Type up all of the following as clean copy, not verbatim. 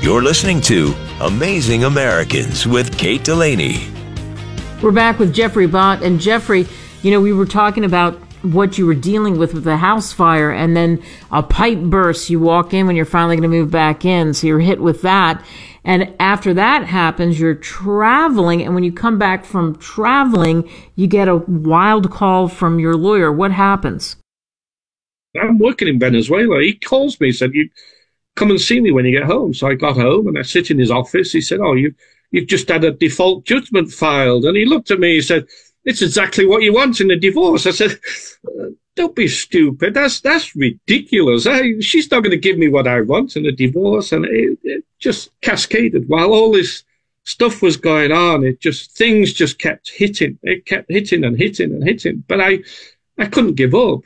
You're listening to Amazing Americans with Kate Delaney. We're back with Jeffrey Bott. And Jeffrey, we were talking about what you were dealing with the house fire, and then a pipe burst. You walk in when you're finally going to move back in, so you're hit with that. And after that happens, you're traveling, and when you come back from traveling, you get a wild call from your lawyer. What happens? I'm working in Venezuela. He calls me, said, "You come and see me when you get home." So I got home and I sit in his office. He said, "Oh, you've just had a default judgment filed." And he looked at me, he said, "It's exactly what you want in a divorce." I said, "Don't be stupid. That's ridiculous. She's not going to give me what I want in a divorce." And it just cascaded. While all this stuff was going on, things just kept hitting. It kept hitting and hitting and hitting. But I couldn't give up,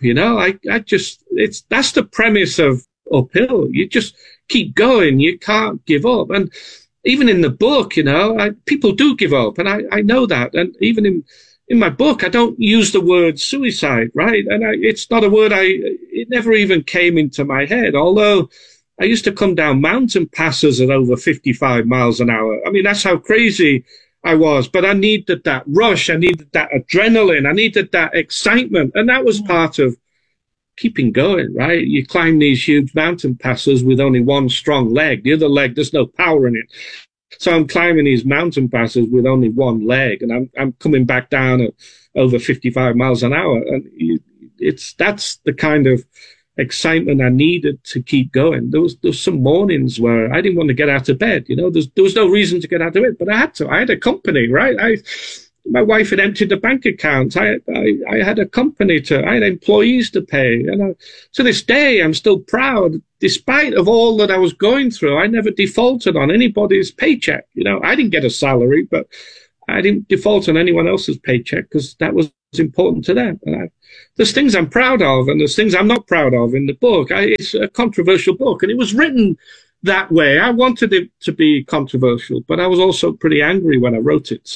that's the premise of Uphill. You just keep going. You can't give up. And even in the book, people do give up. And I know that. And even in my book, I don't use the word suicide, right? And it's not a word it never even came into my head. Although I used to come down mountain passes at over 55 miles an hour. I mean, that's how crazy I was. But I needed that rush. I needed that adrenaline. I needed that excitement. And that was part of keeping going, right? You climb these huge mountain passes with only one strong leg. The other leg, there's no power in it. So I'm climbing these mountain passes with only one leg, and I'm coming back down at over 55 miles an hour. And that's the kind of excitement I needed to keep going. There was some mornings where I didn't want to get out of bed. There was no reason to get out of it, but I had to. I had a company, right? My wife had emptied the bank account. I had a company I had employees to pay. And to this day, I'm still proud. Despite of all that I was going through, I never defaulted on anybody's paycheck. I didn't get a salary, but I didn't default on anyone else's paycheck because that was important to them. And there's things I'm proud of and there's things I'm not proud of in the book. It's a controversial book, and it was written that way. I wanted it to be controversial, but I was also pretty angry when I wrote it.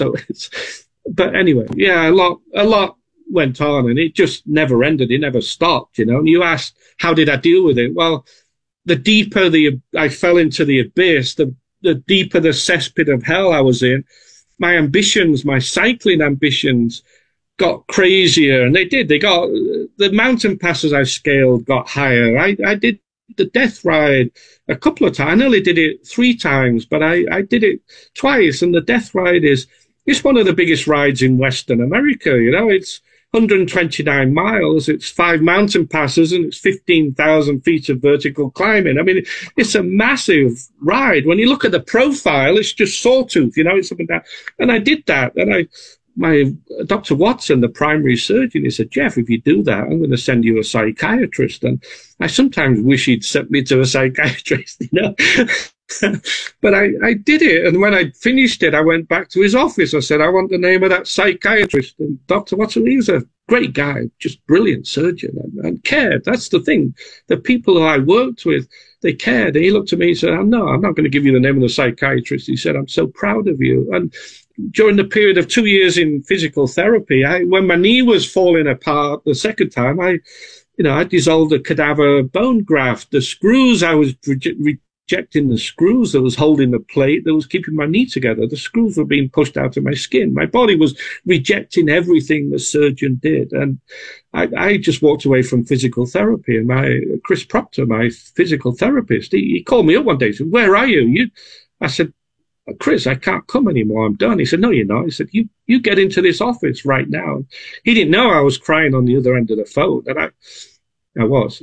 But anyway, yeah, a lot went on, and it just never ended. It never stopped, And you asked, how did I deal with it? Well, the deeper I fell into the abyss, the deeper the cesspit of hell I was in, my ambitions, my cycling ambitions got crazier, and they did. The mountain passes I scaled got higher. I did the death ride a couple of times. I nearly did it 3 times, but I did it twice, and the death ride it's one of the biggest rides in Western America. It's 129 miles. It's 5 mountain passes, and it's 15,000 feet of vertical climbing. I mean, it's a massive ride. When you look at the profile, it's just sawtooth, it's up and down. And I did that. And my Dr. Watson, the primary surgeon, he said, "Jeff, if you do that, I'm going to send you a psychiatrist." And I sometimes wish he'd sent me to a psychiatrist, But I did it. And when I finished it, I went back to his office. I said, "I want the name of that psychiatrist." And Dr. Watson, he was a great guy, just brilliant surgeon, and cared. That's the thing. The people who I worked with, they cared. And he looked at me and said, "No, I'm not going to give you the name of the psychiatrist." He said, "I'm so proud of you." And during the period of 2 years in physical therapy, when my knee was falling apart the second time, I dissolved a cadaver bone graft. The screws, I was rejecting the screws that was holding the plate that was keeping my knee together. The screws were being pushed out of my skin. My body was rejecting everything the surgeon did. And I just walked away from physical therapy. And Chris Proctor, my physical therapist, he called me up one day and said, "Where are you?" I said, "Chris, I can't come anymore. I'm done." He said, "No, you're not." He said, you get into this office right now." He didn't know I was crying on the other end of the phone. And I was.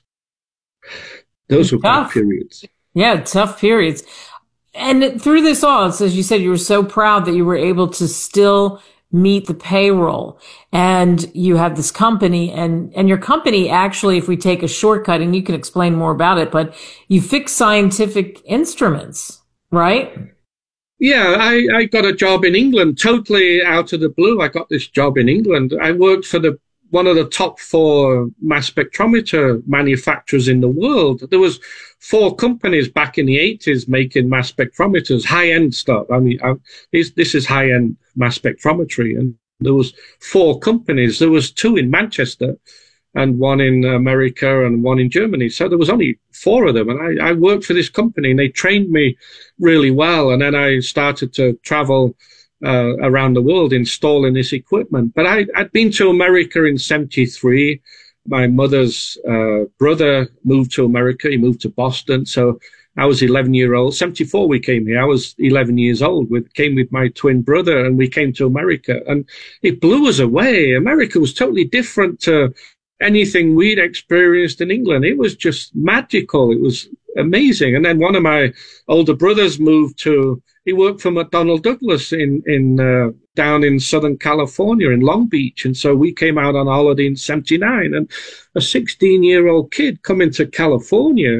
Those were tough periods. Yeah, tough periods. And through this all, as you said, you were so proud that you were able to still meet the payroll, and you have this company, and your company actually, if we take a shortcut, and you can explain more about it, but you fix scientific instruments, right? Yeah, I got a job in England, totally out of the blue. I got this job in England. I worked for one of the top 4 mass spectrometer manufacturers in the world. There was 4 companies back in the 80s making mass spectrometers, high-end stuff. I mean, this is high-end mass spectrometry. And there was 4 companies. There was 2 in Manchester. and one in America and one in Germany. So there was only 4 of them. And I worked for this company and they trained me really well. And then I started to travel around the world installing this equipment. But I'd been to America in 73. My mother's brother moved to America. He moved to Boston. So I was 11-year-old. 74 we came here. I was 11 years old. We came with my twin brother and we came to America. And it blew us away. America was totally different to anything we'd experienced in England. It was just magical. It was amazing. And then one of my older brothers he worked for McDonnell Douglas down in Southern California in Long Beach. And so we came out on holiday in 79, and a 16-year-old kid coming to California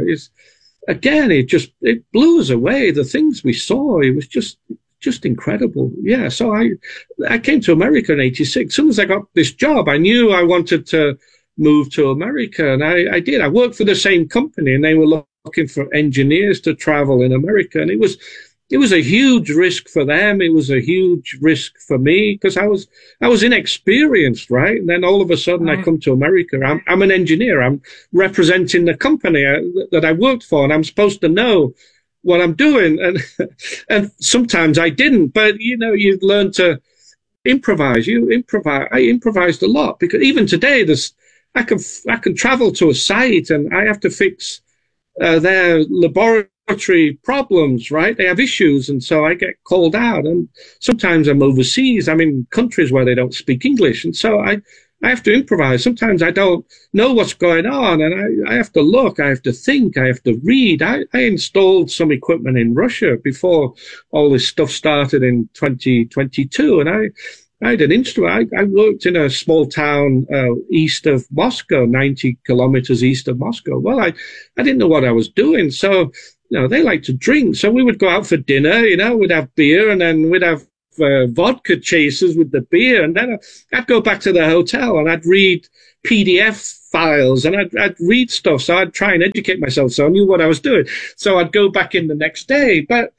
it blew us away. The things we saw, it was just incredible. Yeah. So I came to America in 86. As soon as I got this job, I knew I wanted to move to America, and I did. I worked for the same company, and they were looking for engineers to travel in America, and it was a huge risk for them. It was a huge risk for me because I was inexperienced, right? And then all of a sudden I come to America. I'm an engineer. I'm representing the company that I worked for, and I'm supposed to know what I'm doing. And sometimes I didn't, but you learn to improvise. I improvised a lot because even today I can travel to a site and I have to fix their laboratory problems, right? They have issues, and so I get called out. And sometimes I'm overseas. I'm in countries where they don't speak English, and so I have to improvise. Sometimes I don't know what's going on, and I have to look, I have to think, I have to read. I installed some equipment in Russia before all this stuff started in 2022, and I had an instrument. I worked in a small town east of Moscow, 90 kilometers east of Moscow. Well, I didn't know what I was doing. So, they like to drink. So we would go out for dinner, we'd have beer, and then we'd have vodka chasers with the beer. And then I'd go back to the hotel and I'd read PDF files and I'd read stuff. So I'd try and educate myself. So I knew what I was doing. So I'd go back in the next day. But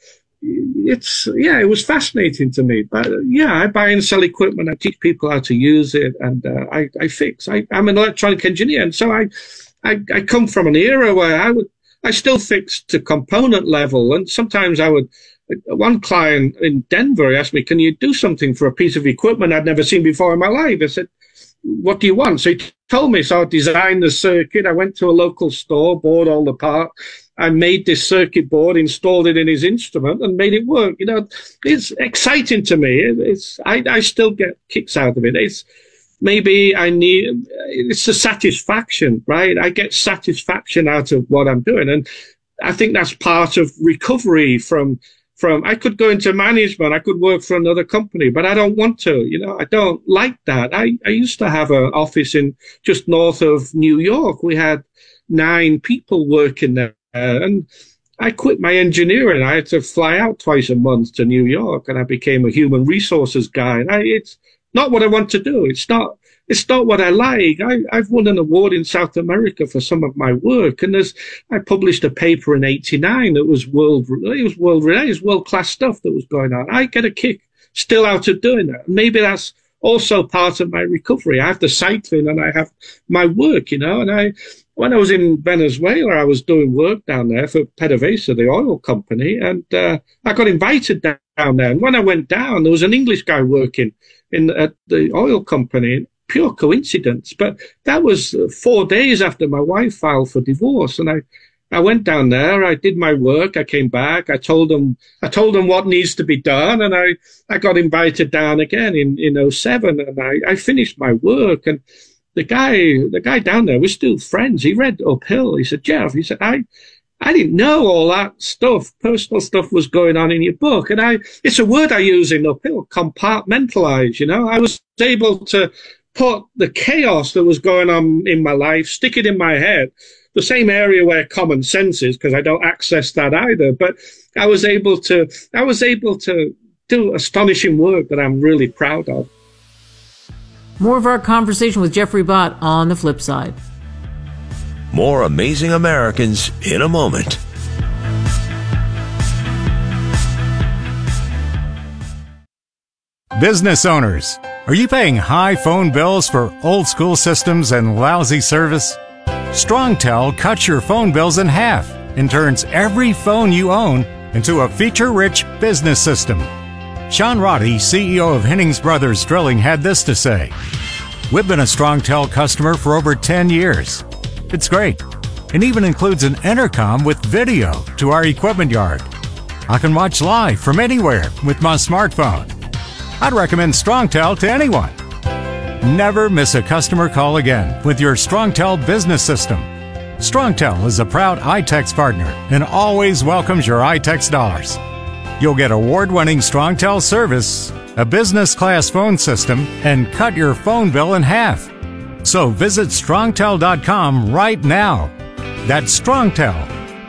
it was fascinating to me. But I buy and sell equipment. I teach people how to use it, and I fix. I'm an electronic engineer, and so I come from an era where I still fix to component level, and sometimes I would. One client in Denver asked me, "Can you do something for a piece of equipment I'd never seen before in my life?" I said, "What do you want?" So he told me. So I designed the circuit. I went to a local store, bought all the parts. I made this circuit board, installed it in his instrument, and made it work. It's exciting to me. I still get kicks out of it. It's the satisfaction, right? I get satisfaction out of what I'm doing. And I think that's part of recovery from I could go into management. I could work for another company, but I don't want to, I don't like that. I used to have an office in just north of New York. We had 9 people working there. And I quit my engineering. I had to fly out twice a month to New York, and I became a human resources guy. And it's not what I want to do. It's not what I like. I've won an award in South America for some of my work, and I published a paper in '89 that was world-class stuff that was going on. I get a kick still out of doing that. Maybe that's also part of my recovery. I have the cycling and I have my work, and when I was in Venezuela, I was doing work down there for PDVSA, the oil company, and I got invited down there. And when I went down, there was an English guy working at the oil company. Pure coincidence, but that was 4 days after my wife filed for divorce, and I went down there. I did my work. I came back. I told them what needs to be done, and I got invited down again in 07, and I finished my work. And the guy down there, we're still friends. He read Uphill. He said, "Jeff," he said, I didn't know all that stuff, personal stuff was going on in your book. And it's a word I use in Uphill, compartmentalize, I was able to put the chaos that was going on in my life, stick it in my head, the same area where common sense is, because I don't access that either. But I was able to do astonishing work that I'm really proud of. More of our conversation with Jeffrey Bott on the flip side. More Amazing Americans in a moment. Business owners, Are you paying high phone bills for old school systems and lousy service? StrongTel cuts your phone bills in half and turns every phone you own into a feature-rich business system. Sean Roddy, CEO of Hennings Brothers Drilling, had this to say. We've been a StrongTel customer for over 10 years. It's great. It even includes an intercom with video to our equipment yard. I can watch live from anywhere with my smartphone. I'd recommend StrongTel to anyone. Never miss a customer call again with your StrongTel business system. StrongTel is a proud iTex partner and always welcomes your iTex dollars. You'll get award-winning StrongTel service, a business-class phone system, and cut your phone bill in half. So visit strongtel.com right now. That's StrongTel,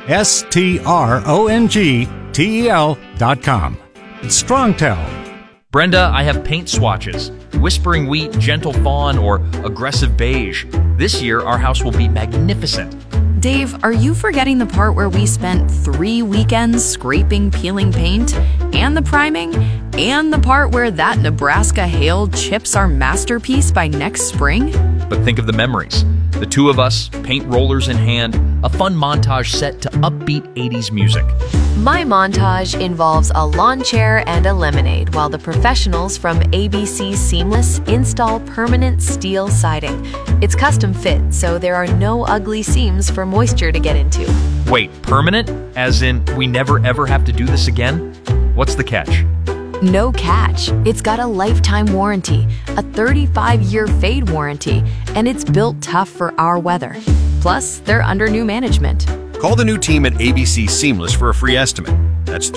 StrongTel.com. StrongTel. Brenda, I have paint swatches. Whispering Wheat, Gentle Fawn, or Aggressive Beige. This year, our house will be magnificent. Dave, are you forgetting the part where we spent 3 weekends scraping, peeling paint, and the priming, and the part where that Nebraska hail chips our masterpiece by next spring? But think of the memories. The two of us, paint rollers in hand, a fun montage set to upbeat 80s music. My montage involves a lawn chair and a lemonade while the professionals from ABC Seamless install permanent steel siding. It's custom fit, so there are no ugly seams for moisture to get into. Wait, permanent? As in, we never ever have to do this again? What's the catch? No catch. It's got a lifetime warranty, a 35-year fade warranty, and it's built tough for our weather. Plus, they're under new management. Call the new team at ABC Seamless for a free estimate. That's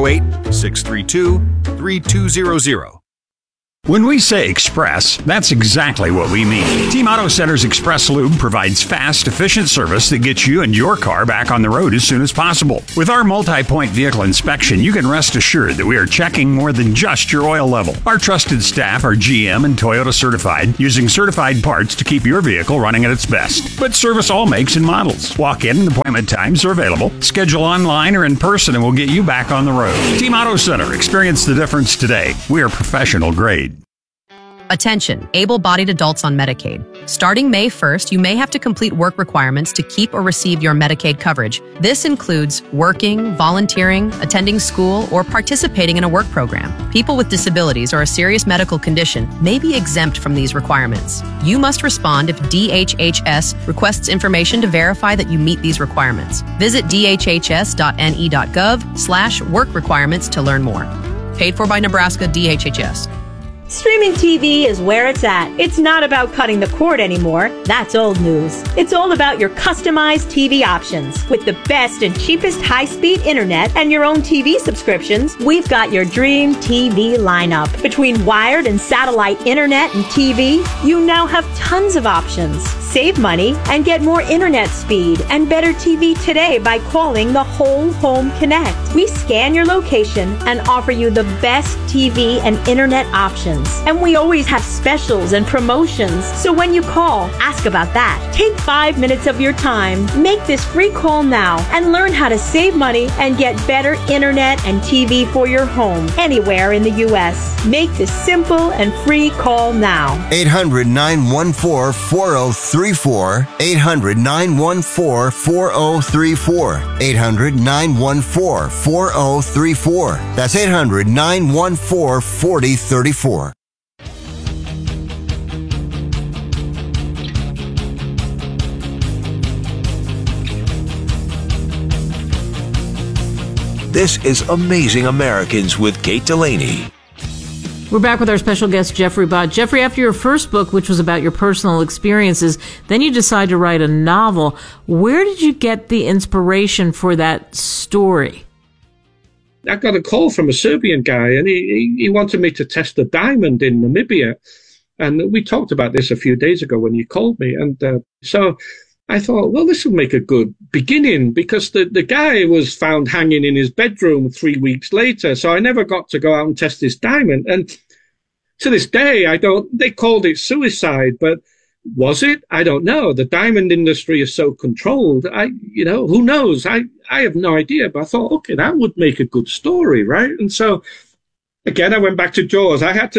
308-632-3200. When we say express, that's exactly what we mean. Team Auto Center's Express Lube provides fast, efficient service that gets you and your car back on the road as soon as possible. With our multi-point vehicle inspection, you can rest assured that we are checking more than just your oil level. Our trusted staff are GM and Toyota certified, using certified parts to keep your vehicle running at its best. But service all makes and models. Walk-in and appointment times are available. Schedule online or in person and we'll get you back on the road. Team Auto Center. Experience the difference today. We are professional grade. Attention, able-bodied adults on Medicaid. Starting May 1st, you may have to complete work requirements to keep or receive your Medicaid coverage. This includes working, volunteering, attending school, or participating in a work program. People with disabilities or a serious medical condition may be exempt from these requirements. You must respond if DHHS requests information to verify that you meet these requirements. Visit dhhs.ne.gov/work requirements to learn more. Paid for by Nebraska DHHS. Streaming TV is where it's at. It's not about cutting the cord anymore. That's old news. It's all about your customized TV options. With the best and cheapest high-speed internet and your own TV subscriptions, we've got your dream TV lineup. Between wired and satellite internet and TV, you now have tons of options. Save money and get more internet speed and better TV today by calling the Whole Home Connect. We scan your location and offer you the best TV and internet options. And we always have specials and promotions. So when you call, ask about that. Take 5 minutes of your time. Make this free call now and learn how to save money and get better internet and TV for your home anywhere in the U.S. Make this simple and free call now. 800-914-4034. 800-914-4034. 800-914-4034. That's 800-914-4034. This is Amazing Americans with Kate Delaney. We're back with our special guest, Jeffrey Bott. Jeffrey, after your first book, which was about your personal experiences, then you decided to write a novel. Where did you get the inspiration for that story? I got a call from a Serbian guy, and he wanted me to test a diamond in Namibia. And we talked about this a few days ago when you called me. And so I thought, well, this will make a good beginning, because the guy was found hanging in his bedroom 3 weeks later. So I never got to go out and test this diamond. And to this day, they called it suicide, but was it? I don't know. The diamond industry is so controlled. Who knows? I have no idea, but I thought, okay, that would make a good story, right? And so again, I went back to Jaws. I had to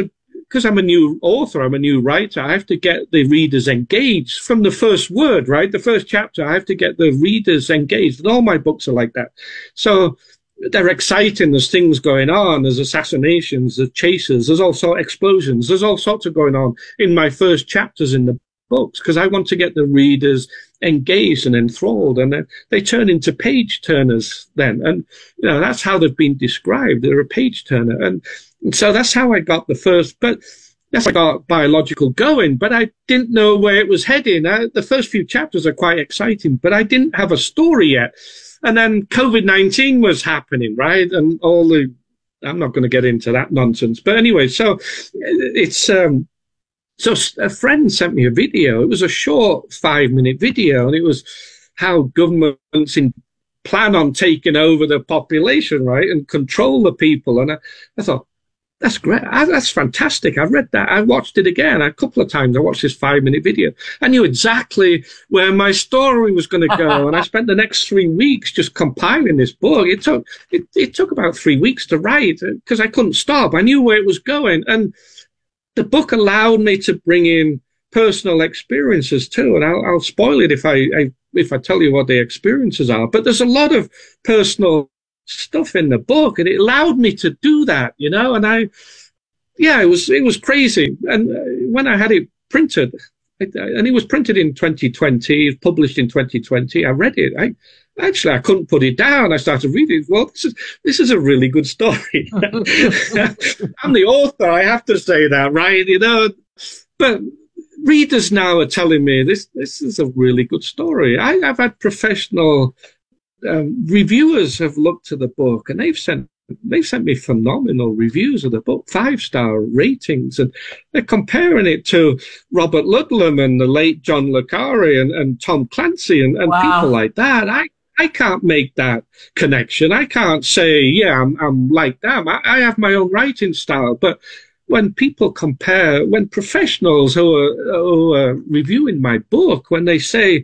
because I'm a new author, I'm a new writer, I have to get the readers engaged from the first word, right? The first chapter, I have to get the readers engaged. And all my books are like that. So they're exciting. There's things going on. There's assassinations, there's chases, there's also explosions. There's all sorts of going on in my first chapters in the books, because I want to get the readers engaged and enthralled, and they turn into page turners then. And, you know, that's how they've been described. They're a page turner. And so that's how I got the first, but that's how I got Biological going, but I didn't know where it was heading. The first few chapters are quite exciting, but I didn't have a story yet. And then COVID-19 was happening, right? And I'm not going to get into that nonsense, but anyway, so it's, so a friend sent me a video. It was a short 5-minute video, and it was how governments plan on taking over the population, right, and control the people. And I thought, that's great. That's fantastic. I read that. I watched it again a couple of times. I watched this 5-minute video. I knew exactly where my story was going to go. And I spent the next 3 weeks just compiling this book. It took about 3 weeks to write because I couldn't stop. I knew where it was going. And the book allowed me to bring in personal experiences too, and I'll spoil it if I tell you what the experiences are. But there's a lot of personal stuff in the book, and it allowed me to do that, you know. And it was crazy. And when I had it printed, and it was printed in 2020, it was published in 2020. I read it. I couldn't put it down. I started reading. Well, this is a really good story. I'm the author. I have to say that, right? You know, but readers now are telling me this is a really good story. I've had professional reviewers have looked at the book, and they've sent me phenomenal reviews of the book, 5-star ratings, and they're comparing it to Robert Ludlum and the late John le Carre and Tom Clancy and wow. People like that. I can't make that connection. I can't say, yeah, I'm like them. I have my own writing style. But when people compare, when professionals who are reviewing my book, when they say,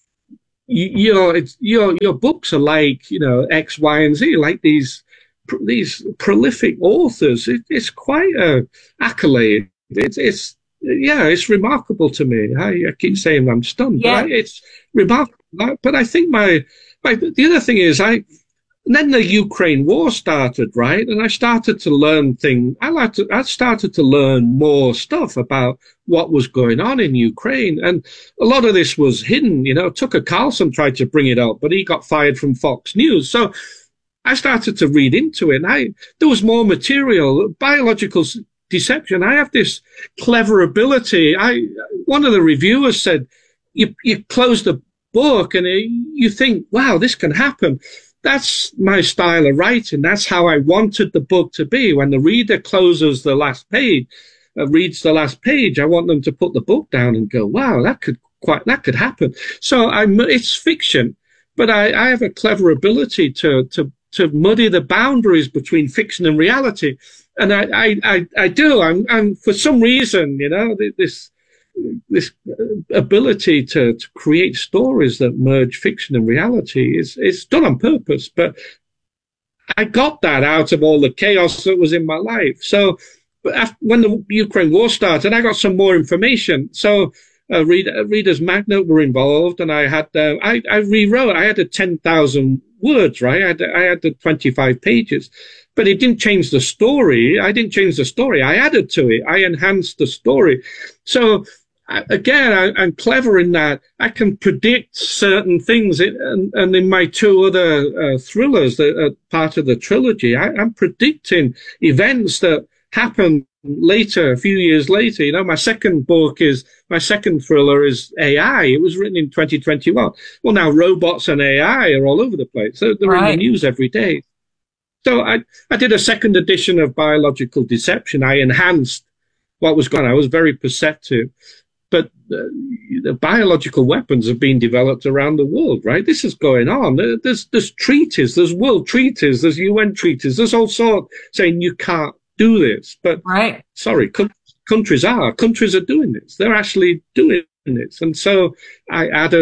your books are like, you know, X, Y, and Z, like these prolific authors, it's quite a accolade. It's remarkable to me. I keep saying I'm stunned. Yeah. But it's remarkable. But I think the other thing is, then the Ukraine war started, right? And I started to learn I started to learn more stuff about what was going on in Ukraine. And a lot of this was hidden, you know. Tucker Carlson tried to bring it up, but he got fired from Fox News. So I started to read into it. And there was more material, biological deception. I have this clever ability. One of the reviewers said, you close the book and you think, wow, this can happen. That's my style of writing. That's how I wanted the book to be. When the reader closes the last page, reads the last page, I want them to put the book down and go, wow, that could happen. So it's fiction, but I have a clever ability to muddy the boundaries between fiction and reality. And I do. I'm for some reason, you know, this ability to create stories that merge fiction and reality is done on purpose. But I got that out of all the chaos that was in my life. So when the Ukraine war started, I got some more information. So Reader's Magnet were involved, and I had I rewrote. I had 10,000 words, right? I had the 25 pages. But it didn't change the story. I didn't change the story. I added to it. I enhanced the story. So again, I'm clever in that I can predict certain things. And in my 2 other thrillers that are part of the trilogy, I'm predicting events that happen later, a few years later. You know, my second thriller is AI. It was written in 2021. Well, now robots and AI are all over the place. They're right. In the news every day. So I did a second edition of Biological Deception. I enhanced what was going on. I was very perceptive. But the biological weapons have been developed around the world, right? This is going on. There's treaties, there's world treaties, there's UN treaties, there's all sorts saying you can't do this. But right. Sorry, countries are doing this. They're actually doing this. And so I added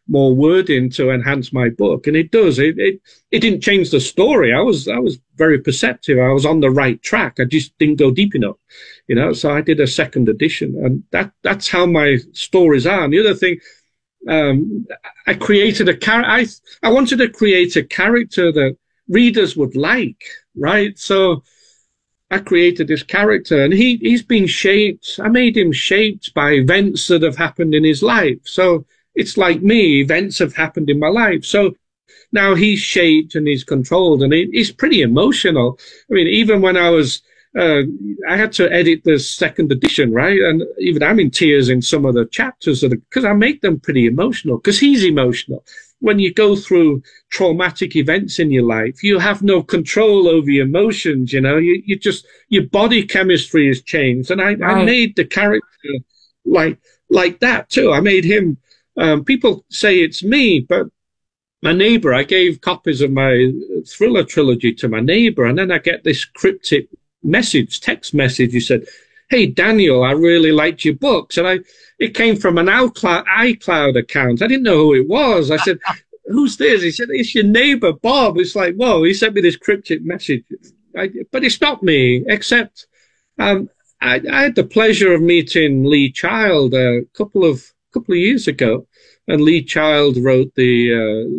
more wording to enhance my book, and it does. It didn't change the story. I was very perceptive. I was on the right track. I just didn't go deep enough, So I did a second edition, and that's how my stories are. And the other thing, I created I wanted to create a character that readers would like, right? So I created this character, and he's been shaped. I made him shaped by events that have happened in his life. So it's like me, events have happened in my life. So now he's shaped and he's controlled, and he's pretty emotional. I mean, even when I was, I had to edit the second edition, right? And even I'm in tears in some of the chapters because I make them pretty emotional, because he's emotional. When you go through traumatic events in your life, you have no control over your emotions, you just, your body chemistry has changed. And I made the character like that too. I made him, people say it's me, but my neighbor, I gave copies of my thriller trilogy to my neighbor, and then I get this cryptic text message. He said, "Hey, Daniel, I really liked your books." And it came from an iCloud account. I didn't know who it was. I said, "Who's this?" He said, "It's your neighbor, Bob." It's like, whoa, he sent me this cryptic message. But it's not me, except I had the pleasure of meeting Lee Child a couple of years ago. And Lee Child wrote he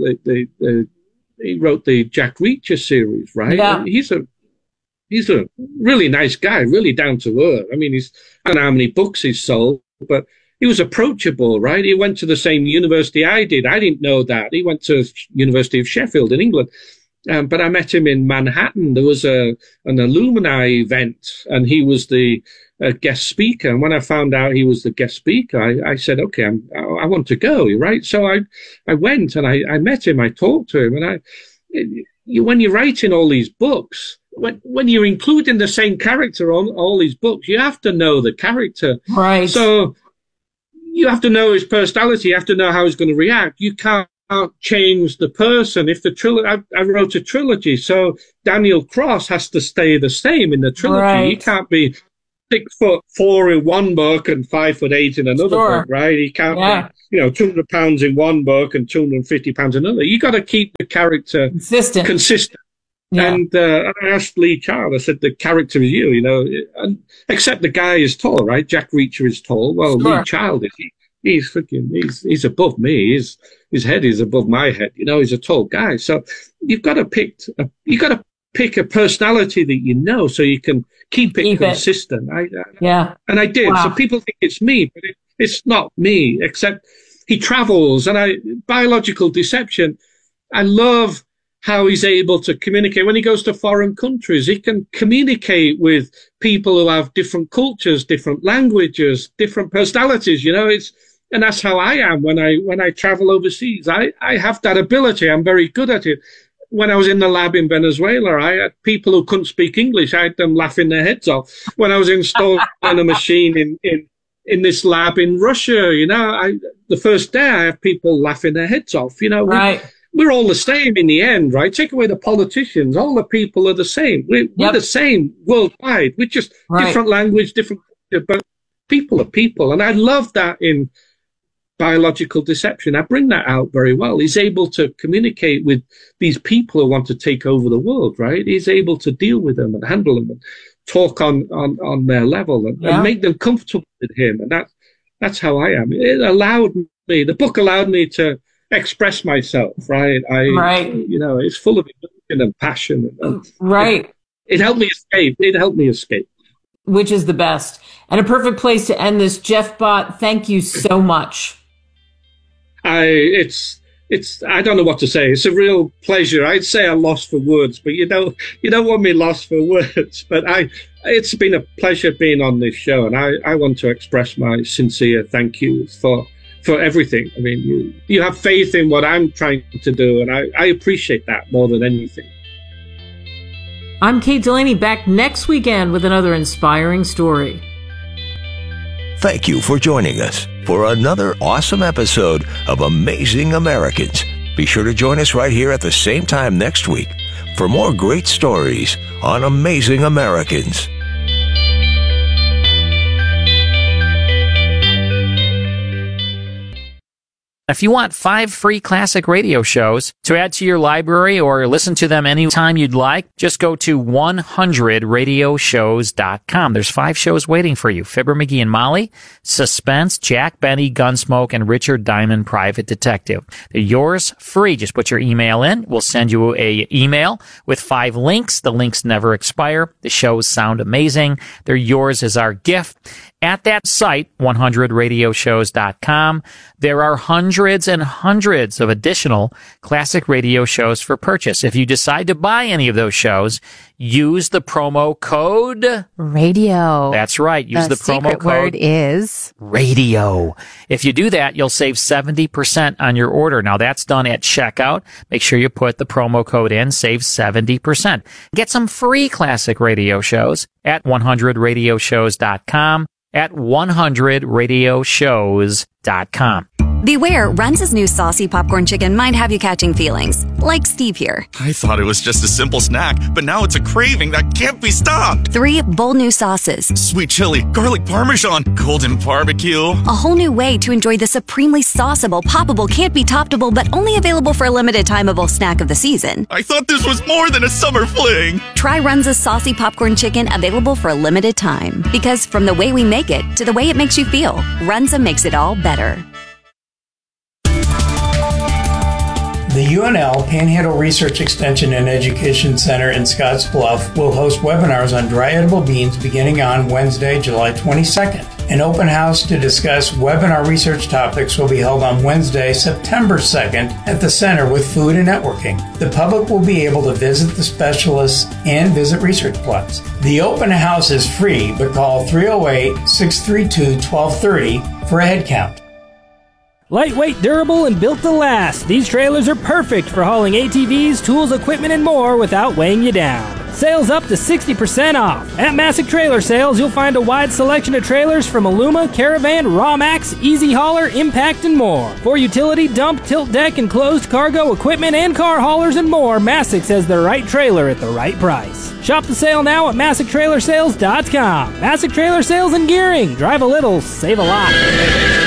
wrote the Jack Reacher series, right? Yeah. And he's a really nice guy, really down to earth. I mean, I don't know how many books he's sold, but he was approachable, right? He went to the same university I did. I didn't know that. He went to University of Sheffield in England. But I met him in Manhattan. There was an alumni event, and he was the guest speaker. And when I found out he was the guest speaker, I said, okay, I want to go, right? So I went and I met him. I talked to him. And when you're writing all these books, when you're including the same character on all these books, you have to know the character. Right. So you have to know his personality. You have to know how he's going to react. You can't change the person. If I wrote a trilogy, so Daniel Cross has to stay the same in the trilogy. Right. He can't be 6'4" in one book and 5'8" in another book, right? He can't be, 200 pounds in one book and 250 pounds in another. You got to keep the character consistent. Yeah. And I asked Lee Child, I said, the character is you, except the guy is tall, right? Jack Reacher is tall. Well, Lee Child is, he's above me. His head is above my head. He's a tall guy. So you've got to pick a personality that so you can keep it consistent. And I did. Wow. So people think it's me, but it's not me, except he travels. And biological deception, I love how he's able to communicate. When he goes to foreign countries, he can communicate with people who have different cultures, different languages, different personalities, and that's how I am when I travel overseas. I have that ability. I'm very good at it. When I was in the lab in Venezuela, I had people who couldn't speak English. I had them laughing their heads off. When I was installing a machine in this lab in Russia, the first day I had people laughing their heads off. Right. We're all the same in the end, right? Take away the politicians. All the people are the same. We're the same worldwide. We're just different language, different culture, but people are people. And I love that in biological deception. I bring that out very well. He's able to communicate with these people who want to take over the world, right? He's able to deal with them and handle them and talk on their level and make them comfortable with him. And that's how I am. The book allowed me to express myself, right? It's full of emotion and passion. Right. It helped me escape. Which is the best. And a perfect place to end this. Jeff Bott, thank you so much. I don't know what to say. It's a real pleasure. I'd say I'm lost for words, but you don't want me lost for words. But it's been a pleasure being on this show, and I want to express my sincere thank you for everything. I mean, you have faith in what I'm trying to do, and I appreciate that more than anything. I'm Kate Delaney, back next weekend with another inspiring story. Thank you for joining us for another awesome episode of Amazing Americans. Be sure to join us right here at the same time next week for more great stories on Amazing Americans. If you want 5 free classic radio shows to add to your library or listen to them anytime you'd like, just go to 100radioshows.com. There's 5 shows waiting for you. Fibber, McGee and Molly, Suspense, Jack Benny, Gunsmoke, and Richard Diamond, Private Detective. They're yours free. Just put your email in. We'll send you a email with 5 links. The links never expire. The shows sound amazing. They're yours as our gift. At that site, 100radioshows.com, there are hundreds and hundreds of additional classic radio shows for purchase. If you decide to buy any of those shows, use the promo code radio. That's right. Use the promo secret code word is radio. If you do that, you'll save 70% on your order. Now that's done at checkout. Make sure you put the promo code in, save 70%. Get some free classic radio shows at 100radioshows.com. at 100radioshows.com. Beware, Runza's new saucy popcorn chicken might have you catching feelings, like Steve here. I thought it was just a simple snack, but now it's a craving that can't be stopped. 3 bold new sauces. Sweet chili, garlic parmesan, golden barbecue. A whole new way to enjoy the supremely sauceable, poppable, can't be toppable, but only available for a limited timeable snack of the season. I thought this was more than a summer fling. Try Runza's saucy popcorn chicken, available for a limited time. Because from the way we make it to the way it makes you feel, Runza makes it all better. The UNL Panhandle Research Extension and Education Center in Scottsbluff will host webinars on dry edible beans beginning on Wednesday, July 22nd. An open house to discuss webinar research topics will be held on Wednesday, September 2nd at the center with food and networking. The public will be able to visit the specialists and visit research plots. The open house is free, but call 308-632-1230 for a head count. Lightweight, durable, and built to last, these trailers are perfect for hauling ATVs, tools, equipment, and more without weighing you down. Sales up to 60% off. At Massick Trailer Sales, you'll find a wide selection of trailers from Aluma, Caravan, Rawmax, Easy Hauler, Impact, and more. For utility, dump, tilt deck, enclosed cargo, equipment, and car haulers and more, Massick has the right trailer at the right price. Shop the sale now at MassickTrailerSales.com. Massick Trailer Sales and Gearing. Drive a little, save a lot.